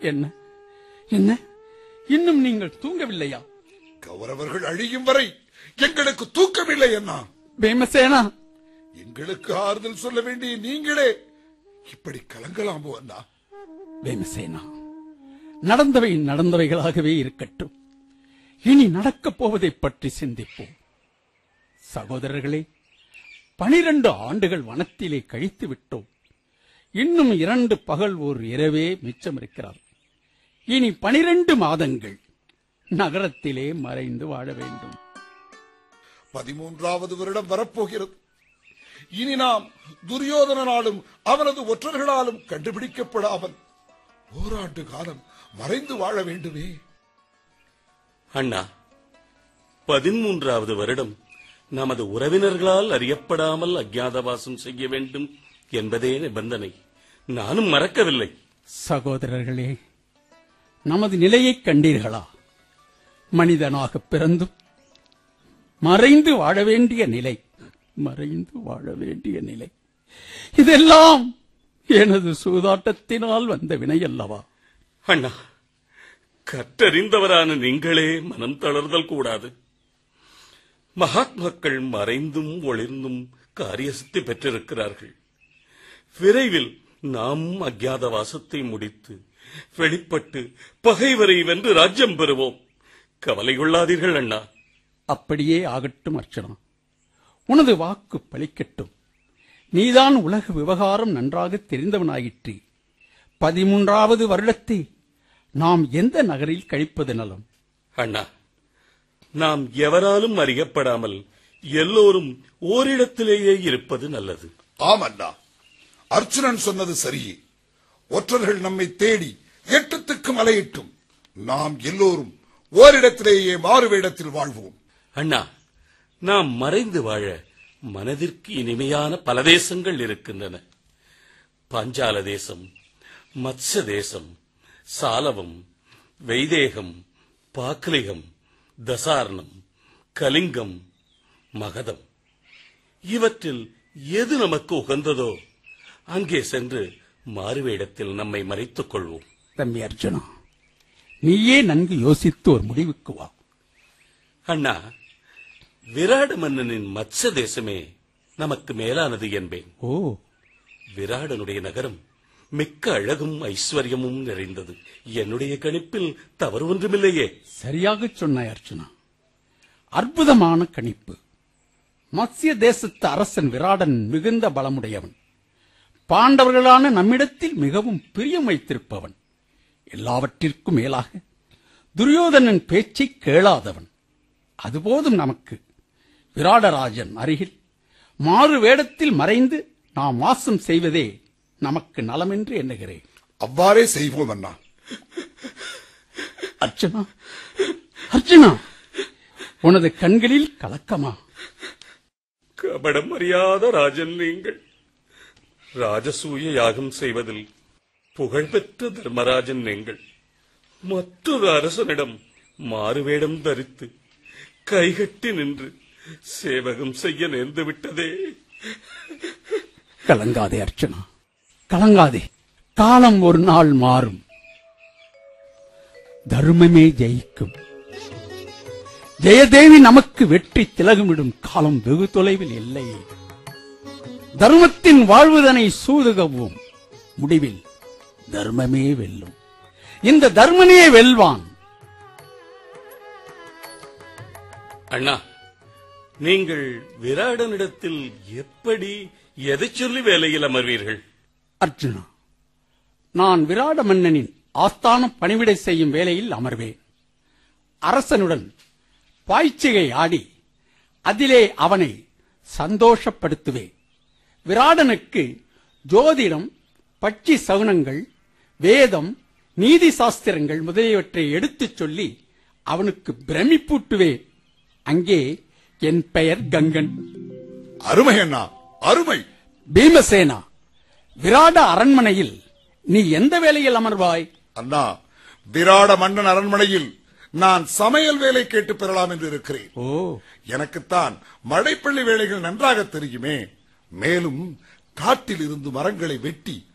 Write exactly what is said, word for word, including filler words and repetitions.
என்ன என்ன இன்னும் நீங்கள் தூங்கவில்லையா? கௌரவர்கள் அழியும் வரை எங்களுக்கு தூக்கமில்லை அண்ணா. பீமசேனா, எங்களுக்கு ஆறுதல் சொல்ல வேண்டிய நீங்களே இப்படி கலங்கலாமோ அண்ணா? பீமசேனா, நடந்தவை நடந்தவைகளாகவே இருக்கட்டும். இனி நடக்கப் போவதை பற்றி சிந்திப்போம். சகோதரர்களே, பனிரண்டு ஆண்டுகள் வனத்திலே கழித்து விட்டோம். இன்னும் இரண்டு பகல் ஓர் இரவே மிச்சம் இருக்கிறார். இனி பனிரண்டு மாதங்கள் நகரத்திலே மறைந்து வாழ வேண்டும். பதிமூன்றாவது வருடம் வரப்போகிறது. இனி நாம் துரியோதனாலும் அவனது ஒற்றர்களாலும் கண்டுபிடிக்கப்படாமல் ஓராண்டு காலம் மறைந்து வாழ வேண்டுமே. அண்ணா, பதிமூன்றாவது வருடம் நமது உறவினர்களால் அறியப்படாமல் அஜ்ஞாதவாசம் செய்ய வேண்டும் என்பதே நிபந்தனை. நானும் மறக்கவில்லை. சகோதரர்களே, நமது நிலையை கண்டீர்களா? மனிதனாக பிறந்தும் மறைந்து வாழ வேண்டிய நிலை, மறைந்து வாழ வேண்டிய நிலை. இதெல்லாம் எனது சூதாட்டத்தினால் வந்த வினை அல்லவா? அண்ணா, கற்றறிந்தவரான நீங்களே மனம் தளர்தல் கூடாது. மகாத்மாக்கள் மறைந்தும் ஒளிர்ந்தும் காரியசித்தி பெற்றிருக்கிறார்கள். விரைவில் நாம் அஜ்ஞாதவாசத்தை முடித்து வெளிப்பட்டு பகைவரை வென்று ராஜ்யம் பெறுவோம். கவலை கொள்ளாதீர்கள் அண்ணா. அப்படியே ஆகட்டும் அர்ச்சனா, உனது வாக்கு பலிக்கட்டும். நீதான் உலக விவகாரம் நன்றாக தெரிந்தவனாயிற்று. பதிமூன்றாவது வருடத்தை நாம் எந்த நகரில் கழிப்பது நலம்? அண்ணா, நாம் எவராலும் அறியப்படாமல் எல்லோரும் ஓரிடத்திலேயே இருப்பது நல்லது. ஆம் அண்ணா, அர்ச்சுனன் சொன்னது சரியே. ஒற்றர்கள் நம்மை தேடி எட்டத்துக்கு மலையிட்டும் நாம் எல்லோரும் ஓரிடத்திலேயே மாறுவேடத்தில் வாழ்வோம். அண்ணா, நாம் மறைந்து வாழ மனதிற்கு இனிமையான பல தேசங்கள் இருக்கின்றன. பாஞ்சால தேசம், மத்ச தேசம், சாலவம், வைதேகம், பாக்லிகம், தசார்ணம், கலிங்கம், மகதம். இவற்றில் எது நமக்கு உகந்ததோ அங்கே சென்று மாறுவேடத்தில் நம்மை மறைத்துக் கொள்வோம். தம்பி அர்ஜுனா, நீயே நன்கு யோசித்து ஒரு முடிவுக்கு வா. அண்ணா, விராட மன்னனின் மத்ச தேசமே நமக்கு மேலானது என்பேன். ஓ, விராடனுடைய நகரம் மிக்க அழகும் ஐஸ்வர்யமும் நிறைந்தது. என்னுடைய கணிப்பில் தவறு ஒன்றுமில்லையே. சரியாக சொன்னாய் அர்ஜுனா, அற்புதமான கணிப்பு. மத்ஸ்ய தேசத்து அரசன் விராடன் மிகுந்த பலமுடையவன். பாண்டவர்களான நம்மிடத்தில் மிகவும் பிரியம் வைத்திருப்பவன். எல்லாவற்றிற்கும் மேலாக துரியோதனன் பேச்சை கேளாதவன். அதுபோதும் நமக்கு. விராடராஜன் அருகில் மாறு வேடத்தில் மறைந்து நாம் வாசம் செய்வதே நமக்கு நலம் என்று எண்ணுகிறேன். அவ்வாறே செய்வோம் அண்ணா. அர்ச்சனா, அர்ச்சனா, உனது கண்களில் கலக்கமா? கபடம் அறியாத ராஜன் நீங்கள். ராஜசூய யாகம் செய்வதில் புகழ்பெற்ற தர்மராஜன் நீங்கள். மற்றொரு அரசனிடம் மாறுவேடம் தரித்து கைகட்டி நின்று சேவகம் செய்ய நேர்ந்து விட்டதே. கலங்காதே அர்ச்சனா, கலங்காதே. காலம் ஒரு நாள் மாறும். தர்மமே ஜெயிக்கும். ஜெயதேவி நமக்கு வெற்றி திலகமிடும் காலம் வெகு தொலைவில் இல்லை. தர்மத்தின் வாழ்வுதனை சூதுகவும் முடிவில் தர்மமே வெல்லும். இந்த தர்மனே வெல்வான். அண்ணா, நீங்கள் விராடனிடத்தில் எப்படி எதை சொல்லி வேலையில் அமர்வீர்கள்? அர்ஜுனா, நான் விராட மன்னனின் ஆஸ்தானம் பணிவிடை செய்யும் வேலையில் அமர்வேன். அரசனுடன் பாய்ச்சிகை ஆடி அதிலே அவனை சந்தோஷப்படுத்துவேன். விராடனுக்கு ஜோதிடம், பட்சி சகுனங்கள், வேதம், நீதி சாஸ்திரங்கள் முதலியவற்றை எடுத்துச் சொல்லி அவனுக்கு பிரமிப்பூட்டுவேன். அங்கே என் பெயர் கங்கன். அருமை அண்ணா, அருமை. பீமசேனா, விராட அரண்மனையில் நீ எந்த வேலையில் அமர்வாய்? அண்ணா, விராட மன்னன் அரண்மனையில் நான் சமையல் வேலை கேட்டு பெறலாம் என்று இருக்கிறேன். ஓ, எனக்குத்தான் மழைப்பள்ளி வேலைகள் நன்றாக தெரியுமே. மேலும் காட்டில் இருந்து மரங்களை வெட்டி